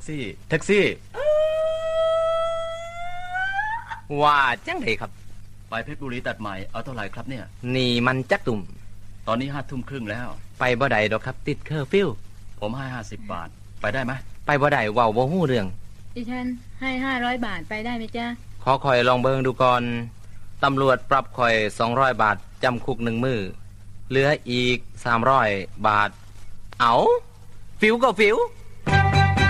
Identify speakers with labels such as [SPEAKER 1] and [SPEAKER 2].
[SPEAKER 1] ท็กซี่ว่าจังไดครับ
[SPEAKER 2] ไปเพชรบุรีตัดใหม่เอาเท่าไหร่ครับเนี่ย
[SPEAKER 1] นี่มันจักตุ่ม
[SPEAKER 2] ตอนนี้21:30แล้ว
[SPEAKER 1] ไปบ่ได้ดอกครับติดเคอร์ฟิว
[SPEAKER 2] ผมให้50 บาทไปได้ไหม
[SPEAKER 1] ไปบ่ได้เว้าบ่ฮู้เรื่อง
[SPEAKER 3] ดิฉันให้500 บาทไปได้ไหมจ๊ะ
[SPEAKER 1] ขอคอยลองเบิ่งดูก่อนตำรวจปรับคอย200 บาทจำคุก1 มื้อเหลืออีก300 บาทเอาฟิวก็ฟิว